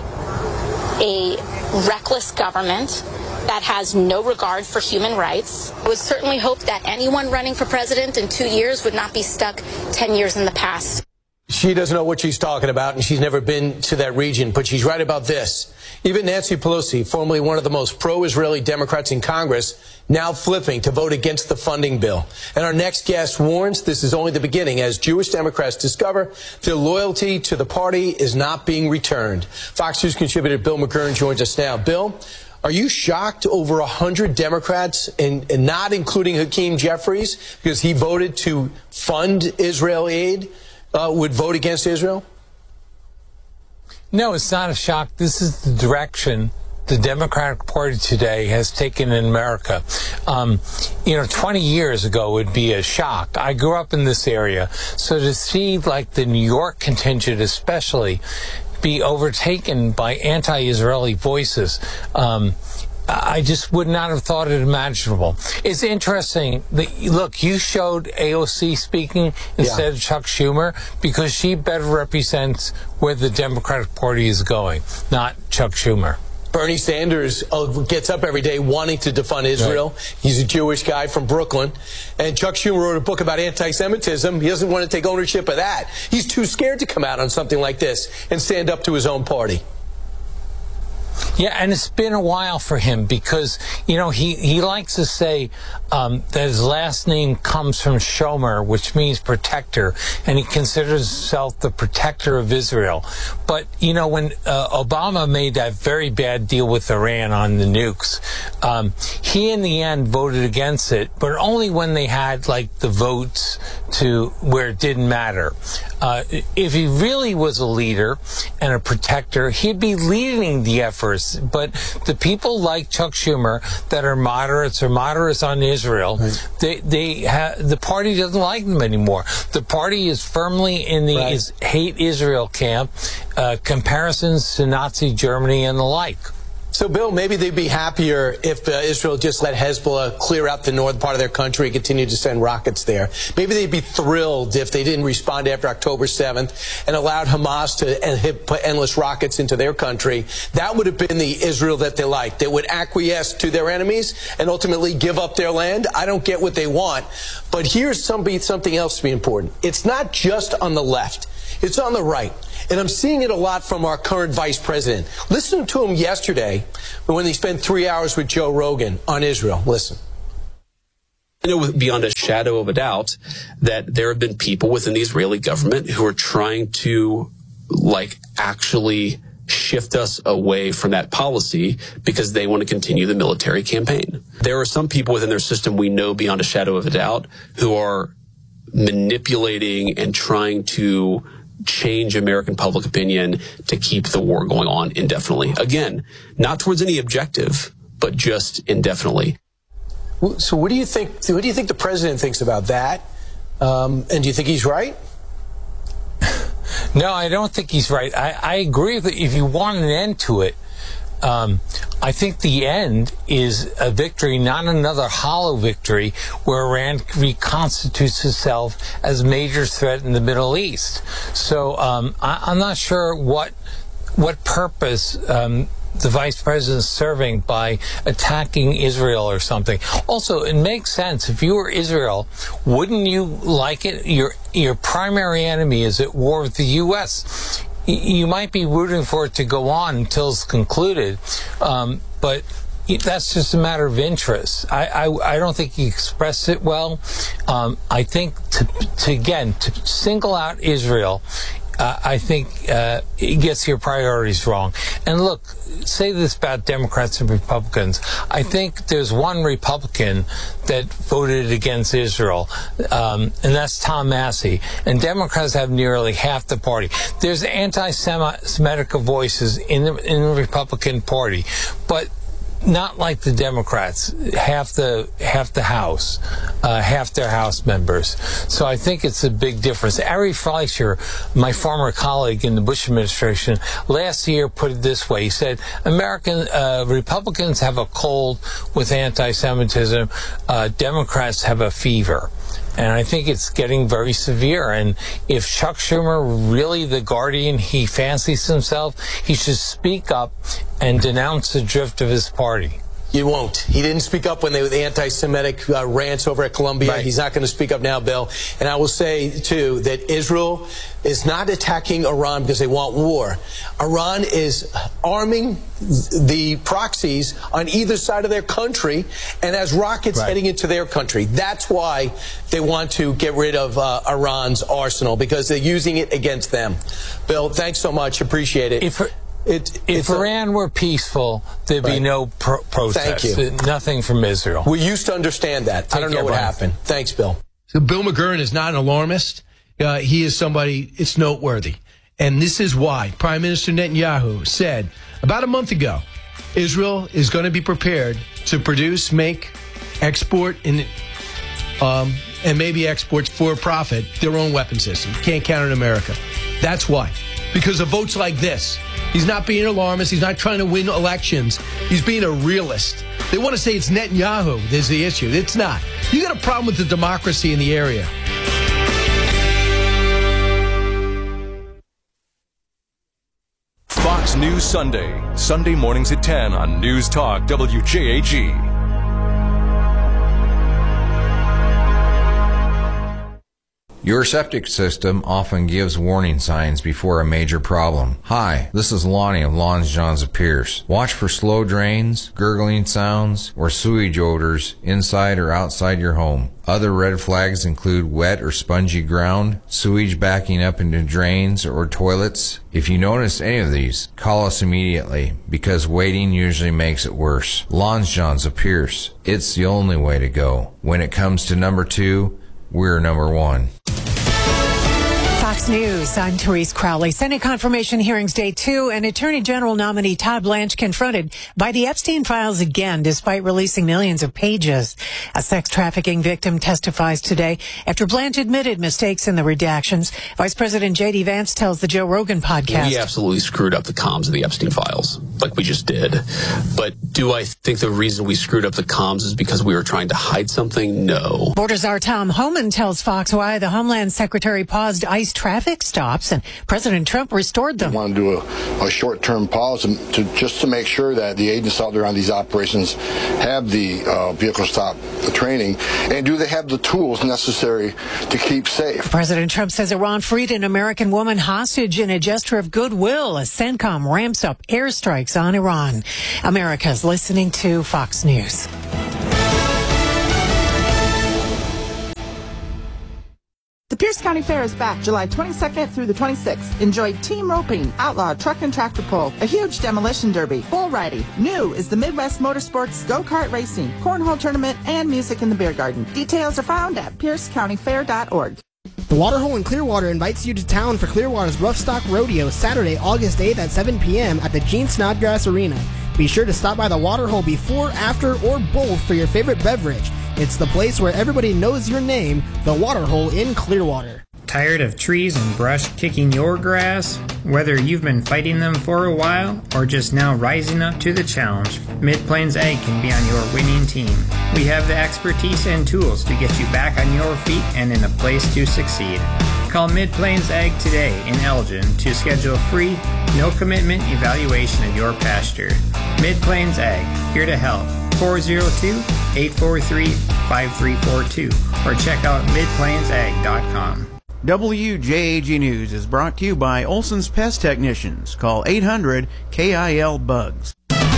a reckless government that has no regard for human rights. I would certainly hope that anyone running for president in two years would not be stuck ten years in the past. She doesn't know what she's talking about, and she's never been to that region, but she's right about this. Even Nancy Pelosi, formerly one of the most pro-Israeli Democrats in Congress, now flipping to vote against the funding bill. And our next guest warns this is only the beginning as Jewish Democrats discover their loyalty to the party is not being returned. Fox News contributor Bill McGurn joins us now. Bill, are you shocked over one hundred Democrats, and, and not including Hakeem Jeffries, because he voted to fund Israel aid, uh, would vote against Israel? No, it's not a shock. This is the direction the Democratic Party today has taken in America. Um, you know, twenty years ago would be a shock. I grew up in this area, so to see, like, the New York contingent especially be overtaken by anti-Israeli voices, um, I just would not have thought it imaginable. It's interesting that, look, you showed A O C speaking instead yeah. of Chuck Schumer because she better represents where the Democratic Party is going, not Chuck Schumer. Bernie Sanders uh, gets up every day wanting to defund Israel. Right. He's a Jewish guy from Brooklyn. And Chuck Schumer wrote a book about anti-Semitism. He doesn't want to take ownership of that. He's too scared to come out on something like this and stand up to his own party. Yeah, and it's been a while for him because, you know, he, he likes to say um, that his last name comes from Shomer, which means protector, and he considers himself the protector of Israel. But, you know, when uh, Obama made that very bad deal with Iran on the nukes, um, he in the end voted against it, but only when they had, like, the votes to where it didn't matter. Uh, if he really was a leader and a protector, he'd be leading the efforts. But the people like Chuck Schumer that are moderates or moderates on Israel, right. they they ha- the party doesn't like them anymore. The party is firmly in the right. is hate Israel camp, uh, comparisons to Nazi Germany and the like. So, Bill, maybe they'd be happier if uh, Israel just let Hezbollah clear out the northern part of their country and continue to send rockets there. Maybe they'd be thrilled if they didn't respond after October seventh and allowed Hamas to en- hit, put endless rockets into their country. That would have been the Israel that they liked. They would acquiesce to their enemies and ultimately give up their land. I don't get what they want. But here's something, something else to be important. It's not just on the left. It's on the right. And I'm seeing it a lot from our current vice president. Listen to him yesterday when he spent three hours with Joe Rogan on Israel. Listen. I know beyond a shadow of a doubt that there have been people within the Israeli government who are trying to, like, actually shift us away from that policy because they want to continue the military campaign. There are some people within their system we know beyond a shadow of a doubt who are manipulating and trying to change American public opinion to keep the war going on indefinitely. Again, not towards any objective, but just indefinitely. So what do you think, what do you think the president thinks about that? Um, and do you think he's right? No, I don't think he's right. I, I agree that if you want an end to it, Um, I think the end is a victory, not another hollow victory where Iran reconstitutes itself as a major threat in the Middle East. So um, I, I'm not sure what what purpose um, the vice president is serving by attacking Israel or something. Also, it makes sense. If you were Israel, wouldn't you like it? Your your primary enemy is at war with the U S You might be rooting for it to go on until it's concluded, um, but that's just a matter of interest. I, I, I don't think he expressed it well. Um, I think, to, to again, to single out Israel, uh, I think uh, it gets your priorities wrong. And look, say this about Democrats and Republicans. I think there's one Republican that voted against Israel, um, and that's Tom Massey. And Democrats have nearly half the party. There's anti-Semitic voices in the, in the Republican Party, but not like the Democrats. Half the half the House, uh, half their House members. So I think it's a big difference. Ari Fleischer, my former colleague in the Bush administration, last year put it this way. He said, American uh, Republicans have a cold with anti-Semitism. Uh, Democrats have a fever. And I think it's getting very severe. And if Chuck Schumer really the guardian he fancies himself, he should speak up and denounce the drift of his party. You won't. He didn't speak up when they were the anti-Semitic uh, rants over at Columbia. Right. He's not going to speak up now, Bill. And I will say, too, that Israel is not attacking Iran because they want war. Iran is arming the proxies on either side of their country and has rockets right. heading into their country. That's why they want to get rid of uh, Iran's arsenal, because they're using it against them. Bill, thanks so much. Appreciate it. If It, if Iran a, were peaceful, there'd right. be no pro- protest. Thank you. Nothing from Israel. We used to understand that. Take I don't know what Brian. happened. Thanks, Bill. So Bill McGurn is not an alarmist. Uh, he is somebody, it's noteworthy. And this is why Prime Minister Netanyahu said about a month ago, Israel is going to be prepared to produce, make, export, and, um, and maybe export for profit their own weapon system. Can't count on America. That's why. Because of votes like this. He's not being an alarmist. He's not trying to win elections. He's being a realist. They want to say it's Netanyahu that's the issue. It's not. You got a problem with the democracy in the area. Fox News Sunday. Sunday mornings at ten on News Talk W J A G. Your septic system often gives warning signs before a major problem. Hi, this is Lonnie of Lawns, Johns of Pierce. Watch for slow drains, gurgling sounds, or sewage odors inside or outside your home. Other red flags include wet or spongy ground, sewage backing up into drains or toilets. If you notice any of these, call us immediately, because waiting usually makes it worse. Lawns, Johns of Pierce. It's the only way to go. When it comes to number two, we're number one. Fox News, I'm Therese Crowley. Senate confirmation hearings day two, and Attorney General nominee Todd Blanche confronted by the Epstein files again, despite releasing millions of pages. A sex trafficking victim testifies today after Blanche admitted mistakes in the redactions. Vice President J D Vance tells the Joe Rogan podcast. We absolutely screwed up the comms of the Epstein files, like we just did. But do I think the reason we screwed up the comms is because we were trying to hide something? No. Border czar Tom Homan tells Fox why the Homeland Secretary paused ICE traffic stops and President Trump restored them. We want to do a, a short-term pause to, just to make sure that the agents out there on these operations have the uh, vehicle stop training, and do they have the tools necessary to keep safe. President Trump says Iran freed an American woman hostage in a gesture of goodwill as CENTCOM ramps up airstrikes on Iran. America's listening to Fox News. The Pierce County Fair is back July twenty-second through the twenty-sixth. Enjoy team roping, outlaw truck and tractor pull, a huge demolition derby, bull riding. New is the Midwest Motorsports go-kart racing, cornhole tournament, and music in the beer garden. Details are found at pierce county fair dot org. The Waterhole in Clearwater invites you to town for Clearwater's Rough Stock Rodeo Saturday, August eighth at seven p.m. at the Gene Snodgrass Arena. Be sure to stop by the Waterhole before, after, or both for your favorite beverage. It's the place where everybody knows your name, the Waterhole in Clearwater. Tired of trees and brush kicking your grass? Whether you've been fighting them for a while or just now rising up to the challenge, Mid-Plains Ag can be on your winning team. We have the expertise and tools to get you back on your feet and in a place to succeed. Call Mid-Plains Ag today in Elgin to schedule a free, no-commitment evaluation of your pasture. Mid-Plains Ag, here to help. four oh two, eight four three, five three four two or check out mid plains ag dot com. W J A G News is brought to you by Olson's Pest Technicians. Call eight hundred K I L bugs.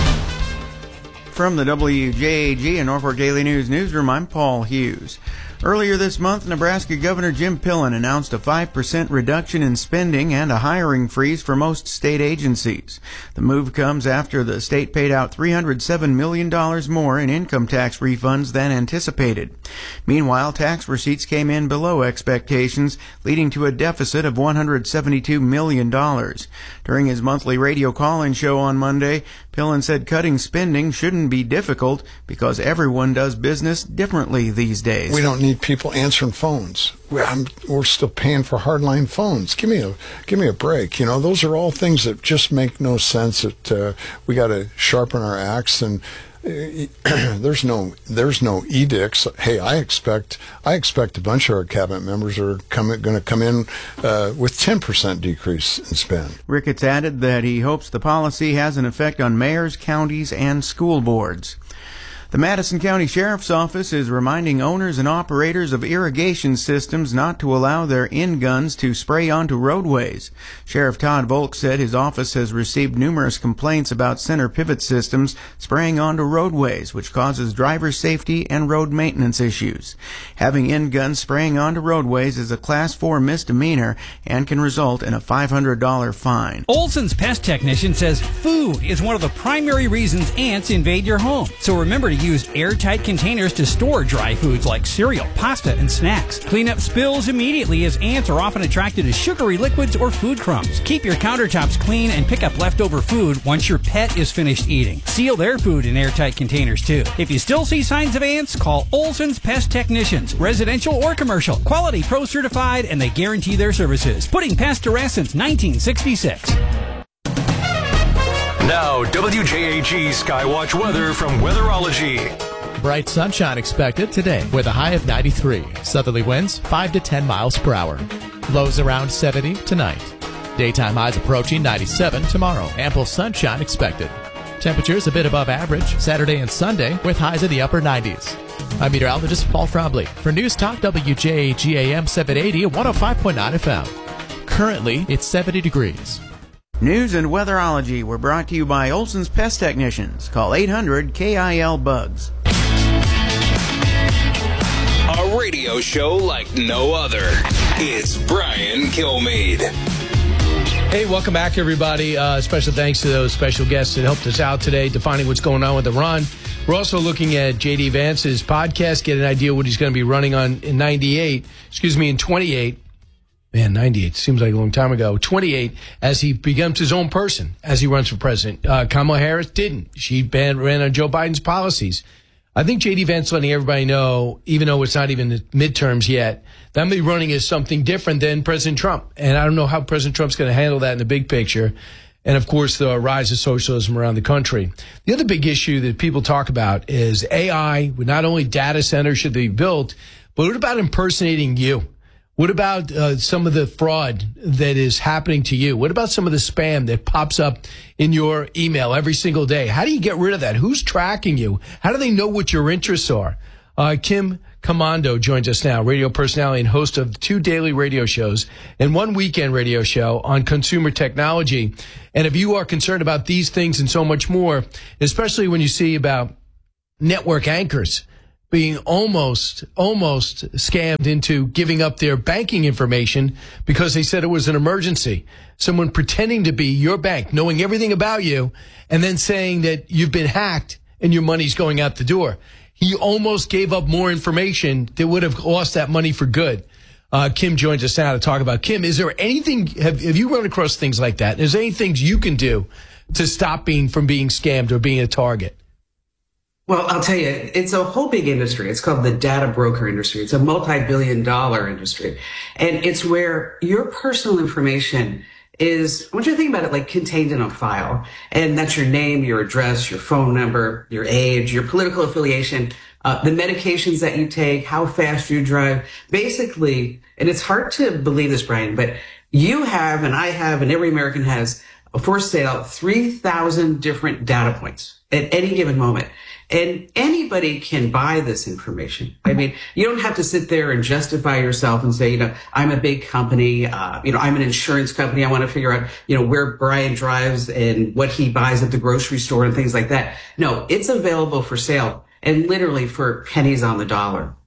From the W J A G and Norfolk Daily News newsroom, I'm Paul Hughes. Earlier this month, Nebraska Governor Jim Pillen announced a five percent reduction in spending and a hiring freeze for most state agencies. The move comes after the state paid out three hundred seven million dollars more in income tax refunds than anticipated. Meanwhile, tax receipts came in below expectations, leading to a deficit of one hundred seventy-two million dollars. During his monthly radio call-in show on Monday, Pillen said cutting spending shouldn't be difficult because everyone does business differently these days. We don't need people answering phones. We're, I'm, we're still paying for hardline phones. Give me a give me a break. You know, those are all things that just make no sense. That uh, we got to sharpen our axe, and uh, there's no there's no edicts. Hey, I expect I expect a bunch of our cabinet members are coming going to come in uh, with ten percent decrease in spend. Ricketts added that he hopes the policy has an effect on mayors, counties, and school boards. The Madison County Sheriff's Office is reminding owners and operators of irrigation systems not to allow their in-guns to spray onto roadways. Sheriff Todd Volk said his office has received numerous complaints about center pivot systems spraying onto roadways, which causes driver safety and road maintenance issues. Having in-guns spraying onto roadways is a Class four misdemeanor and can result in a five hundred dollars fine. Olson's Pest Technician says food is one of the primary reasons ants invade your home. So remember to use airtight containers to store dry foods like cereal, pasta, and snacks. Clean up spills immediately, as ants are often attracted to sugary liquids or food crumbs. Keep your countertops clean and pick up leftover food once your pet is finished eating. Seal their food in airtight containers too. If you still see signs of ants, call Olson's Pest Technicians, residential or commercial. Quality Pro certified, and they guarantee their services. Putting pests to rest since nineteen sixty-six. Now, W J A G Skywatch weather from Weatherology. Bright sunshine expected today with a high of ninety-three. Southerly winds five to ten miles per hour. Lows around seventy tonight. Daytime highs approaching ninety-seven tomorrow. Ample sunshine expected. Temperatures a bit above average Saturday and Sunday with highs in the upper nineties. I'm meteorologist Paul Trombley for News Talk W J A G A M seven eighty and one oh five point nine F M. Currently, it's seventy degrees. News and Weatherology were brought to you by Olson's Pest Technicians. Call eight hundred K I L bugs. A radio show like no other. It's Brian Kilmeade. Hey, welcome back, everybody. Uh, special thanks to those special guests that helped us out today defining what's going on with Iran. We're also looking at J D Vance's podcast, get an idea what he's going to be running on in ninety-eight, excuse me, in twenty-eight. Man, ninety-eight seems like a long time ago. twenty-eight as he becomes his own person as he runs for president. Uh, Kamala Harris didn't. She ban, ran on Joe Biden's policies. I think J D Vance letting everybody know, even though it's not even the midterms yet, that I'm running as something different than President Trump. And I don't know how President Trump's going to handle that in the big picture. And, of course, the rise of socialism around the country. The other big issue that people talk about is A I. Not only data centers should be built, but what about impersonating you? What about uh, some of the fraud that is happening to you? What about some of the spam that pops up in your email every single day? How do you get rid of that? Who's tracking you? How do they know what your interests are? Uh, Kim Komando joins us now, radio personality and host of two daily radio shows and one weekend radio show on consumer technology. And if you are concerned about these things and so much more, especially when you see about network anchors being almost, almost scammed into giving up their banking information because they said it was an emergency. Someone pretending to be your bank, knowing everything about you, and then saying that you've been hacked and your money's going out the door. He almost gave up more information that would have lost that money for good. Uh, Kim joins us now to talk about. Kim, is there anything, have, have you run across things like that? Is there any things you can do to stop being from being scammed or being a target? Well, I'll tell you, it's a whole big industry. It's called the data broker industry. It's a multi-billion dollar industry. And it's where your personal information is, I want you to think about it like contained in a file. And that's your name, your address, your phone number, your age, your political affiliation, uh, the medications that you take, how fast you drive. Basically, and it's hard to believe this, Brian, but you have, and I have, and every American has, for sale, three thousand different data points at any given moment. And anybody can buy this information. I mean, you don't have to sit there and justify yourself and say, you know, I'm a big company, uh, you know, I'm an insurance company. I want to figure out, you know, where Brian drives and what he buys at the grocery store and things like that. No, it's available for sale and literally for pennies on the dollar.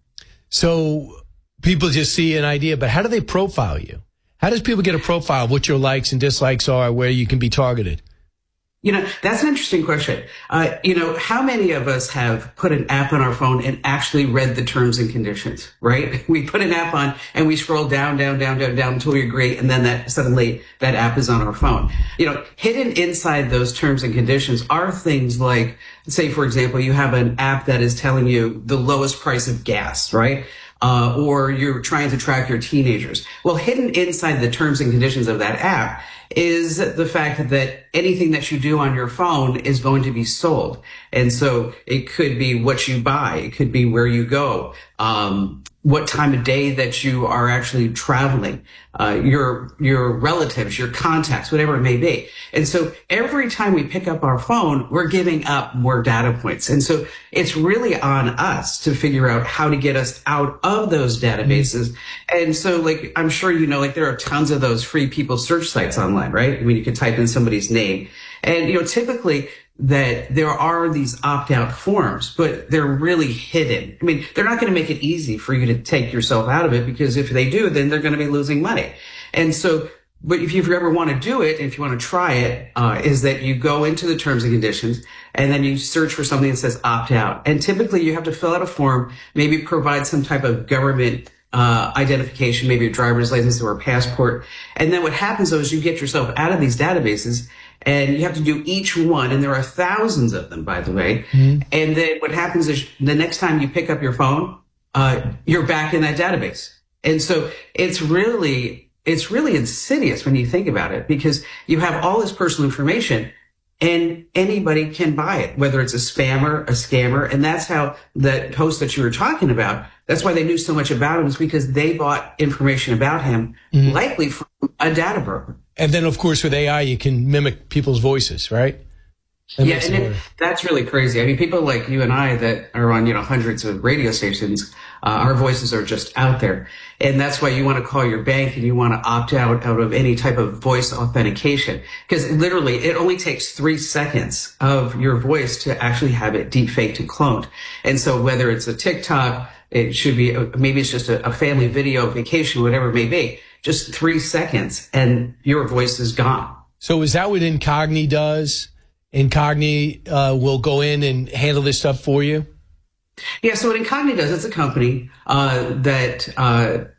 So people just see an idea, but how do they profile you? How does people get a profile of what your likes and dislikes are, where you can be targeted? You know, that's an interesting question. Uh, you know, how many of us have put an app on our phone and actually read the terms and conditions, right? We put an app on and we scroll down, down, down, down, down until we agree. And then that suddenly that app is on our phone. You know, hidden inside those terms and conditions are things like, say, for example, you have an app that is telling you the lowest price of gas, right? Uh, or you're trying to track your teenagers. Well, hidden inside the terms and conditions of that app is the fact that anything that you do on your phone is going to be sold. And so it could be what you buy. It could be where you go, um, what time of day that you are actually traveling, uh, your, your relatives, your contacts, whatever it may be. And so every time we pick up our phone, we're giving up more data points. And so it's really on us to figure out how to get us out of those databases. And so, like, I'm sure you know, like, there are tons of those free people search sites online, right? I mean, you can type in somebody's name and, you know, typically that there are these opt-out forms, but they're really hidden. I mean, they're not going to make it easy for you to take yourself out of it, because if they do, then they're going to be losing money. And so, but if you ever want to do it, if you want to try it, uh, is that you go into the terms and conditions and then you search for something that says opt out. And typically you have to fill out a form, maybe provide some type of government uh, identification, maybe a driver's license or a passport. And then what happens though is you get yourself out of these databases, and you have to do each one. And there are thousands of them, by the way. Mm-hmm. And then what happens is the next time you pick up your phone, uh, you're back in that database. And so it's really, it's really insidious when you think about it, because you have all this personal information and anybody can buy it, whether it's a spammer, a scammer. And that's how that host that you were talking about, that's why they knew so much about him, is because they bought information about him, mm-hmm. likely from a data broker. And then, of course, with A I, you can mimic people's voices, right? That yeah, and it, that's really crazy. I mean, people like you and I that are on, you know, hundreds of radio stations, uh, our voices are just out there. And that's why you want to call your bank and you want to opt out out of any type of voice authentication. Because literally, it only takes three seconds of your voice to actually have it deep faked and cloned. And so whether it's a TikTok, it should be, maybe it's just a, a family video, vacation, whatever it may be, just three seconds and your voice is gone. So is that what Incogni does? Incogni uh, will go in and handle this stuff for you? Yeah, so what Incogni does, it's a company uh, that uh,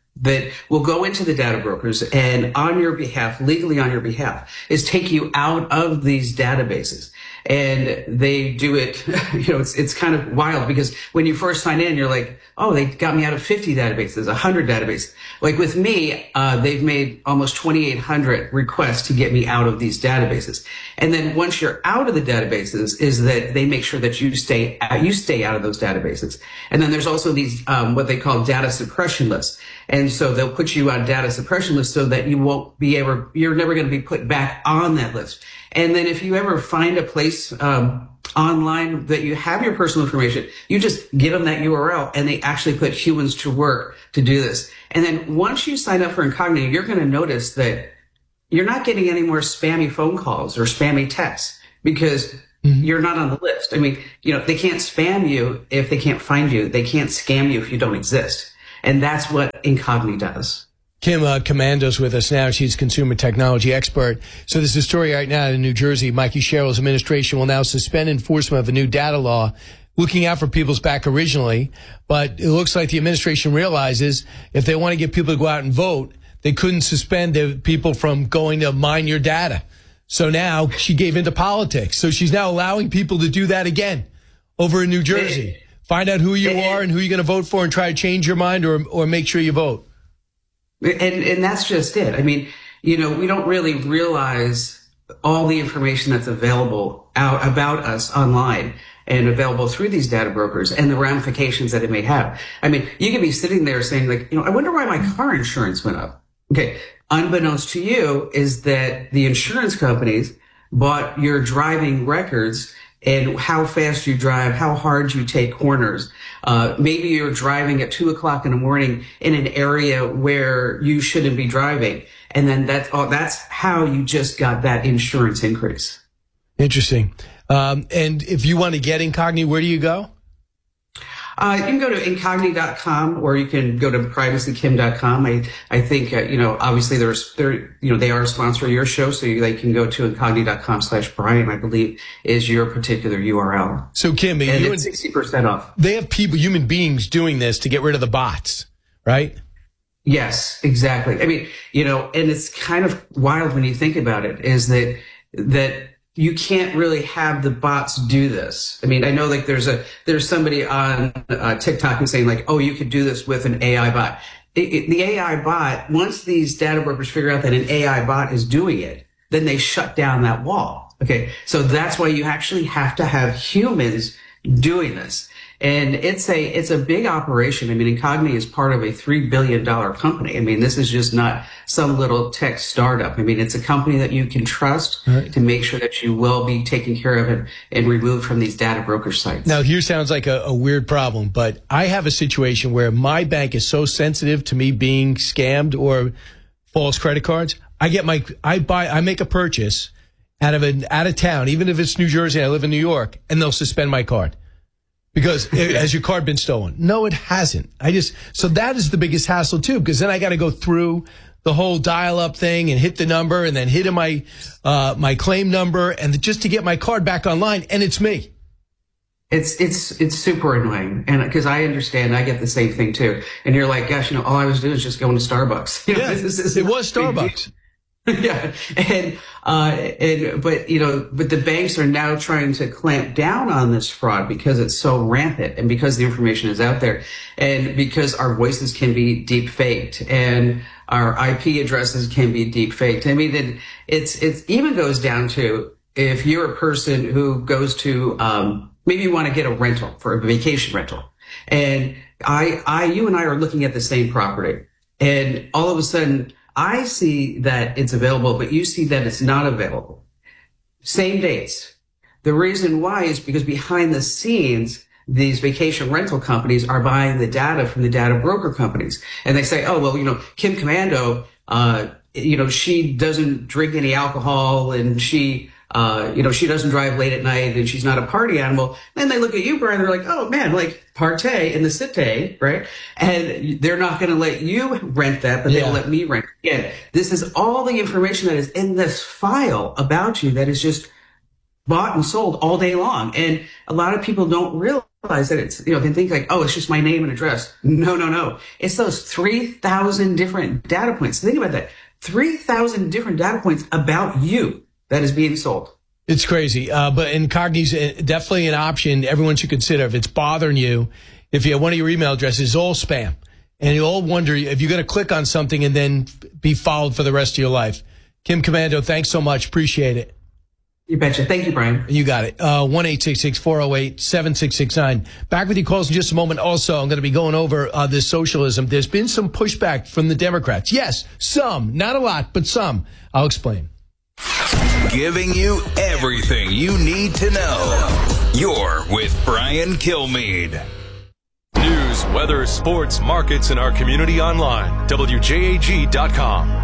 that will go into the data brokers and on your behalf, legally on your behalf, is take you out of these databases. And they do it, you know, it's, it's kind of wild because when you first sign in, you're like, oh, they got me out of fifty databases, one hundred databases. Like with me, uh, they've made almost twenty-eight hundred requests to get me out of these databases. And then once you're out of the databases is that they make sure that you stay, out, you stay out of those databases. And then there's also these, um, what they call data suppression lists. And so they'll put you on data suppression lists so that you won't be able, you're never going to be put back on that list. And then if you ever find a place um, online that you have your personal information, you just give them that U R L and they actually put humans to work to do this. And then once you sign up for Incognito, you're going to notice that you're not getting any more spammy phone calls or spammy texts because mm-hmm. you're not on the list. I mean, you know, they can't spam you if they can't find you. They can't scam you if you don't exist. And that's what Incognito does. Kim uh, Comando's with us now. She's a consumer technology expert. So there's a story right now in New Jersey. Mikey Sherrill's administration will now suspend enforcement of a new data law looking out for people's back originally. But it looks like the administration realizes if they want to get people to go out and vote, they couldn't suspend the people from going to mine your data. So now she gave into politics. So she's now allowing people to do that again over in New Jersey. Find out who you are and who you're going to vote for and try to change your mind or or make sure you vote. And, and that's just it. I mean, you know, we don't really realize all the information that's available out about us online and available through these data brokers and the ramifications that it may have. I mean, you could be sitting there saying like, you know, I wonder why my car insurance went up. Okay. Unbeknownst to you is that the insurance companies bought your driving records and how fast you drive, how hard you take corners. Uh, maybe you're driving at two o'clock in the morning in an area where you shouldn't be driving. And then that's all, that's how you just got that insurance increase. Interesting. Um, and if you want to get Incognito, where do you go? Uh, you can go to incognito dot com or you can go to privacy kim dot com. I, I think, uh, you know, obviously there's, they're, you know, they are a sponsor of your show, so you, they can go to incognito dot com slash Brian, I believe, is your particular U R L. So, Kim, and you it's sixty percent off. They have people, human beings doing this to get rid of the bots, right? Yes, exactly. I mean, you know, and it's kind of wild when you think about it, is that, that, you can't really have the bots do this. I mean, I know like there's a, there's somebody on uh, TikTok who's saying like, oh, you could do this with an A I bot. It, it, the A I bot, once these data brokers figure out that an A I bot is doing it, then they shut down that wall. Okay. So that's why you actually have to have humans doing this. And it's a, it's a big operation. I mean, Incognito is part of a three billion dollars company. I mean, this is just not some little tech startup. I mean, it's a company that you can trust right. to make sure that you will be taken care of and, and removed from these data broker sites. Now, here sounds like a, a weird problem, but I have a situation where my bank is so sensitive to me being scammed or false credit cards. I get my, I buy, I make a purchase out of an, out of town, even if it's New Jersey, I live in New York, and they'll suspend my card. Because has your card been stolen? No, it hasn't. I just, so that is the biggest hassle too, because then I got to go through the whole dial up thing and hit the number and then hit in my, uh, my claim number and just to get my card back online. And it's me. It's, it's, it's super annoying. And because I understand, I get the same thing too. And you're like, gosh, you know, all I was doing is just going to Starbucks. You know, yeah, this is it was Starbucks. Yeah. And, uh, and, but, you know, but the banks are now trying to clamp down on this fraud because it's so rampant and because the information is out there and because our voices can be deep faked and our I P addresses can be deep faked. I mean, it, it's, it even goes down to if you're a person who goes to, um, maybe you want to get a rental for a vacation rental and I, I, you and I are looking at the same property and all of a sudden, I see that it's available, but you see that it's not available. Same dates. The reason why is because behind the scenes, these vacation rental companies are buying the data from the data broker companies. And they say, oh, well, you know, Kim Commando, uh, you know, she doesn't drink any alcohol and she, uh, you know, she doesn't drive late at night and she's not a party animal. Then they look at you, Brian, they're like, oh man, like partay in the city, right? And they're not going to let you rent that, but yeah. they'll let me rent it. Again, this is all the information that is in this file about you that is just bought and sold all day long. And a lot of people don't realize realize that it's, you know, they think like, oh, it's just my name and address. No, no, no. It's those three thousand different data points. Think about that. three thousand different data points about you that is being sold. It's crazy. Uh, but Incogni's definitely an option everyone should consider if it's bothering you. If you have one of your email addresses is all spam, and you all wonder if you're going to click on something and then be followed for the rest of your life. Kim Komando, thanks so much. Appreciate it. You betcha. Thank you, Brian. You got it. Uh, one eight six six, four oh eight, seven six six nine. Back with your calls in just a moment. Also, I'm going to be going over uh, this socialism. There's been some pushback from the Democrats. Yes, some. Not a lot, but some. I'll explain. Giving you everything you need to know. You're with Brian Kilmeade. News, weather, sports, markets, and our community online. W J A G dot com.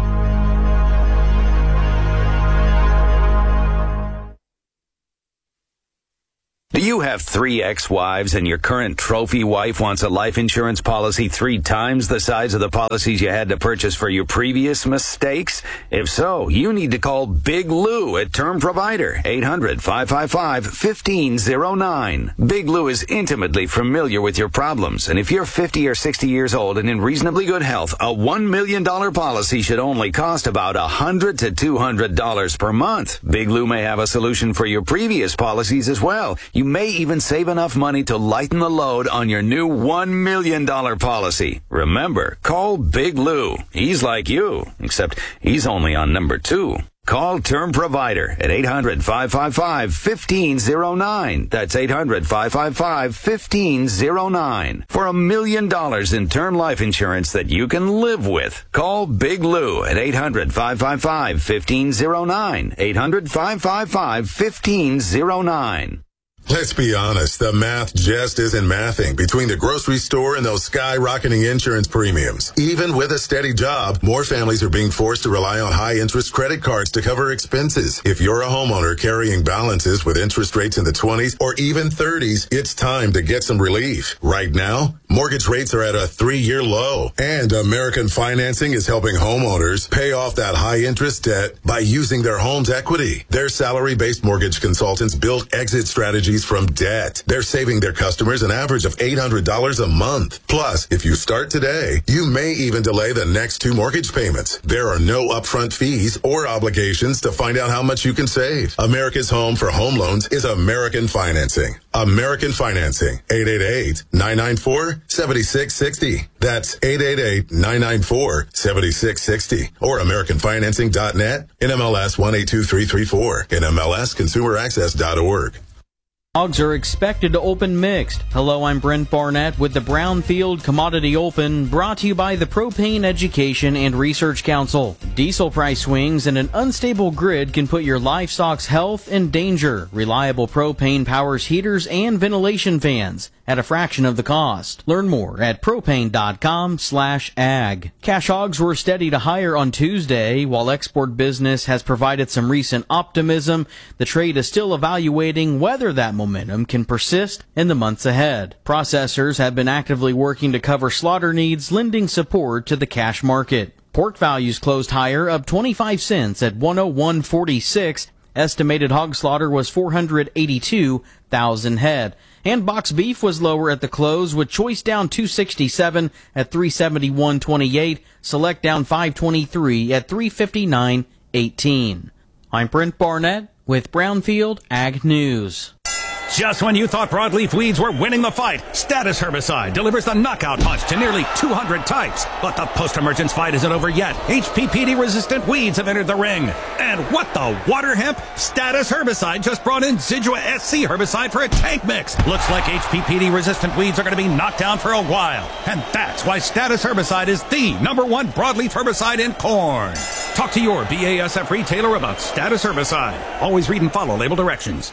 Do you have three ex-wives and your current trophy wife wants a life insurance policy three times the size of the policies you had to purchase for your previous mistakes? If so, you need to call Big Lou at Term Provider, eight hundred, five five five, one five zero nine. Big Lou is intimately familiar with your problems, and if you're fifty or sixty years old and in reasonably good health, a one million dollars policy should only cost about one hundred to two hundred dollars per month. Big Lou may have a solution for your previous policies as well. You may even save enough money to lighten the load on your new one million dollars policy. Remember, call Big Lou. He's like you, except he's only on number two. Call Term Provider at eight hundred, five five five, one five zero nine. That's eight hundred, five five five, one five zero nine. For a million dollars in term life insurance that you can live with. Call Big Lou at eight hundred, five five five, one five zero nine. eight hundred, five five five, one five zero nine. Let's be honest, the math just isn't mathing between the grocery store and those skyrocketing insurance premiums. Even with a steady job, more families are being forced to rely on high-interest credit cards to cover expenses. If you're a homeowner carrying balances with interest rates in the twenties or even thirties, it's time to get some relief. Right now, mortgage rates are at a three-year low, and American Financing is helping homeowners pay off that high-interest debt by using their home's equity. Their salary-based mortgage consultants build exit strategies from debt. They're saving their customers an average of eight hundred dollars a month. Plus, if you start today, you may even delay the next two mortgage payments. There are no upfront fees or obligations to find out how much you can save. America's home for home loans is American Financing. American Financing, eight eight eight, nine nine four, seven six six zero. That's eight eight eight, nine nine four, seven six six zero. Or American Financing dot net, N M L S one eight two three three four, N M L S consumer access dot org. Hogs are expected to open mixed. Hello, I'm Brent Barnett with the Brownfield Commodity Open, brought to you by the Propane Education and Research Council. Diesel price swings and an unstable grid can put your livestock's health in danger. Reliable propane powers heaters and ventilation fans at a fraction of the cost. Learn more at propane.com slash ag. Cash hogs were steady to higher on Tuesday. While export business has provided some recent optimism, the trade is still evaluating whether that momentum can persist in the months ahead. Processors have been actively working to cover slaughter needs, lending support to the cash market. Pork values closed higher, up twenty-five cents at one oh one forty-six. Estimated hog slaughter was four hundred eighty-two thousand head. And box beef was lower at the close, with choice down two sixty-seven at three seventy-one twenty-eight, select down five twenty-three at three fifty-nine eighteen. I'm Brent Barnett with Brownfield Ag News. Just when you thought broadleaf weeds were winning the fight, Status Herbicide delivers the knockout punch to nearly two hundred types. But the post-emergence fight isn't over yet. H P P D-resistant weeds have entered the ring. And what the water hemp? Status Herbicide just brought in Zidua S C herbicide for a tank mix. Looks like H P P D-resistant weeds are going to be knocked down for a while. And that's why Status Herbicide is the number one broadleaf herbicide in corn. Talk to your B A S F retailer about Status Herbicide. Always read and follow label directions.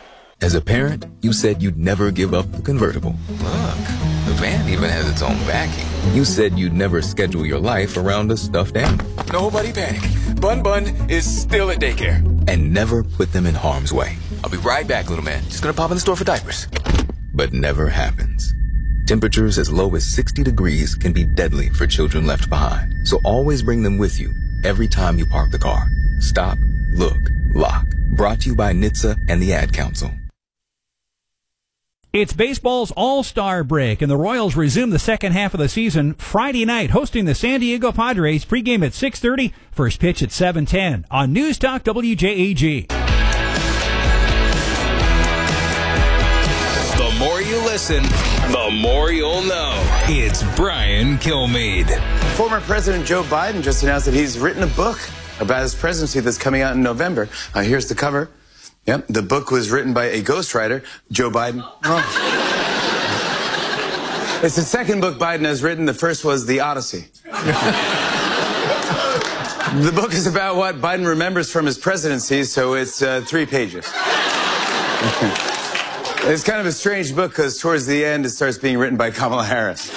As a parent, you said you'd never give up the convertible. Look, the van even has its own backing. You said you'd never schedule your life around a stuffed animal. Nobody panic. Bun Bun is still at daycare. And never put them in harm's way. I'll be right back, little man. Just gonna pop in the store for diapers. But never happens. Temperatures as low as sixty degrees can be deadly for children left behind. So always bring them with you every time you park the car. Stop, look, lock. Brought to you by N H T S A and the Ad Council. It's baseball's all-star break, and the Royals resume the second half of the season Friday night, hosting the San Diego Padres. Pregame at six thirty, first pitch at seven ten on News Talk W J A G. The more you listen, the more you'll know. It's Brian Kilmeade. Former President Joe Biden just announced that he's written a book about his presidency that's coming out in November. Uh, here's the cover. Yep, the book was written by a ghostwriter, Joe Biden. Oh. It's the second book Biden has written. The first was The Odyssey. The book is about what Biden remembers from his presidency, so it's uh, three pages. It's kind of a strange book because towards the end it starts being written by Kamala Harris.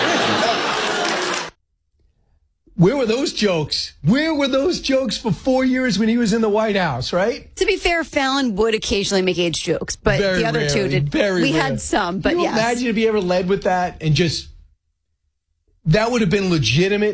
Where were those jokes? Where were those jokes for four years when he was in the White House, right? To be fair, Fallon would occasionally make age jokes, but Very the other rarely, two did. Very we rare. had some, but Can you yes. imagine if he ever led with that and just, that would have been legitimate.